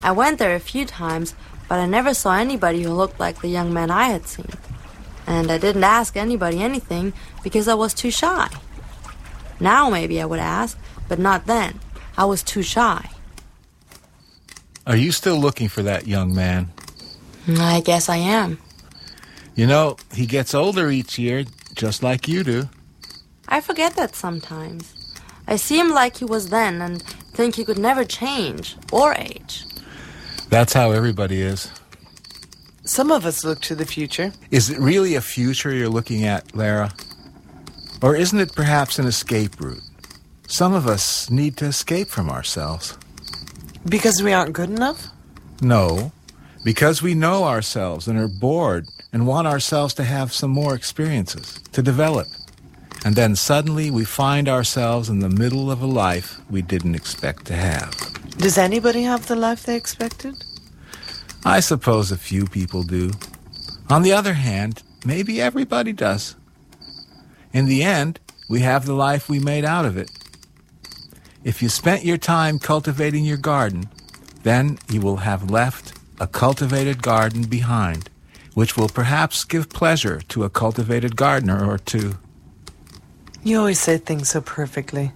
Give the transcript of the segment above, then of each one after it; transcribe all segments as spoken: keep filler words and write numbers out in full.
I went there a few times, but I never saw anybody who looked like the young man I had seen. And I didn't ask anybody anything because I was too shy. Now maybe I would ask, but not then. I was too shy. Are you still looking for that young man? I guess I am. You know, he gets older each year, just like you do. I forget that sometimes. I see him like he was then and think he could never change or age. That's how everybody is. Some of us look to the future. Is it really a future you're looking at, Lara? Or isn't it perhaps an escape route? Some of us need to escape from ourselves. Because we aren't good enough? No, because we know ourselves and are bored and want ourselves to have some more experiences, to develop. And then suddenly we find ourselves in the middle of a life we didn't expect to have. Does anybody have the life they expected? I suppose a few people do. On the other hand, maybe everybody does. In the end, we have the life we made out of it. If you spent your time cultivating your garden, then you will have left a cultivated garden behind, which will perhaps give pleasure to a cultivated gardener or two. You always say things so perfectly.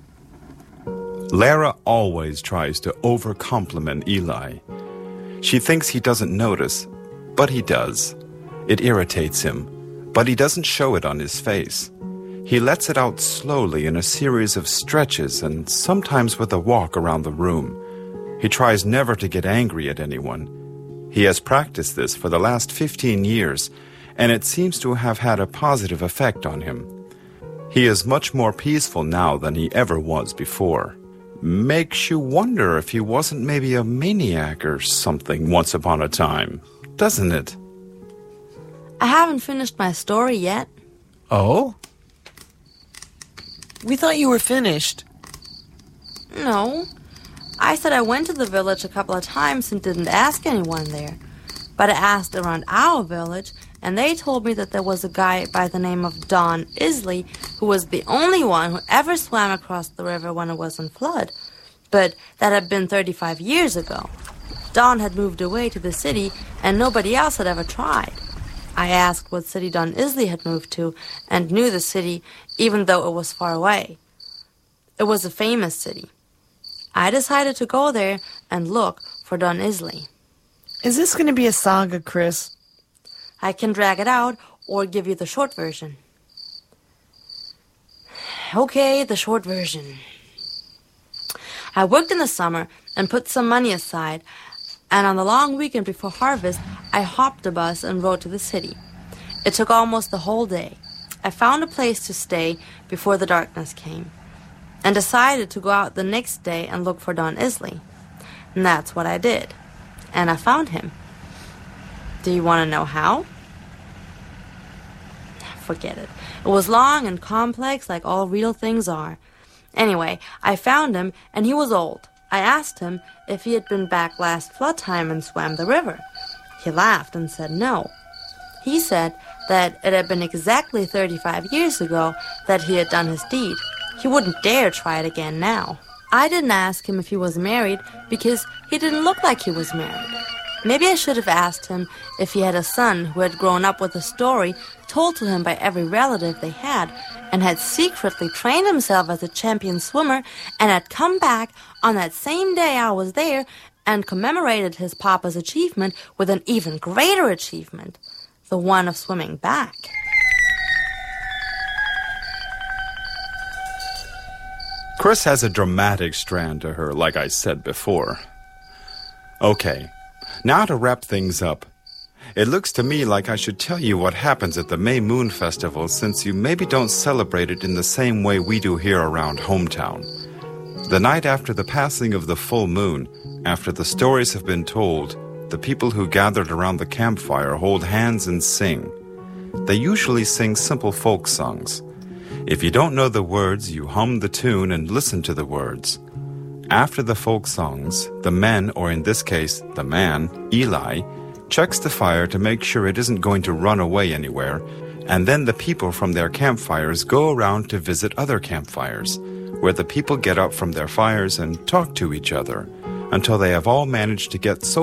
Lara always tries to over-compliment Eli. She thinks he doesn't notice, but he does. It irritates him, but he doesn't show it on his face. He lets it out slowly in a series of stretches and sometimes with a walk around the room. He tries never to get angry at anyone. He has practiced this for the last fifteen years, and it seems to have had a positive effect on him. He is much more peaceful now than he ever was before. Makes you wonder if he wasn't maybe a maniac or something once upon a time, doesn't it? I haven't finished my story yet. Oh? We thought you were finished. No. I said I went to the village a couple of times and didn't ask anyone there. But I asked around our village, and they told me that there was a guy by the name of Don Isley who was the only one who ever swam across the river when it was in flood. But that had been thirty-five years ago. Don had moved away to the city, and nobody else had ever tried. I asked what city Don Isley had moved to, and knew the city, even though it was far away. It was a famous city. I decided to go there and look for Don Isley. Is this going to be a saga, Chris? I can drag it out or give you the short version. Okay, the short version. I worked in the summer and put some money aside, and on the long weekend before harvest, I hopped a bus and rode to the city. It took almost the whole day. I found a place to stay before the darkness came, and decided to go out the next day and look for Don Isley. And that's what I did. And I found him. Do you want to know how? Forget it. It was long and complex like all real things are. Anyway, I found him, and he was old. I asked him if he had been back last flood time and swam the river. He laughed and said no. He said that it had been exactly thirty-five years ago that he had done his deed. He wouldn't dare try it again now. I didn't ask him if he was married because he didn't look like he was married. Maybe I should have asked him if he had a son who had grown up with a story told to him by every relative they had, and had secretly trained himself as a champion swimmer, and had come back on that same day I was there and commemorated his papa's achievement with an even greater achievement, the one of swimming back. Chris has a dramatic strand to her, like I said before. Okay, now to wrap things up. It looks to me like I should tell you what happens at the May Moon Festival, since you maybe don't celebrate it in the same way we do here around hometown. The night after the passing of the full moon, after the stories have been told, the people who gathered around the campfire hold hands and sing. They usually sing simple folk songs. If you don't know the words, you hum the tune and listen to the words. After the folk songs, the men, or in this case, the man, Eli, checks the fire to make sure it isn't going to run away anywhere, and then the people from their campfires go around to visit other campfires, where the people get up from their fires and talk to each other, until they have all managed to get so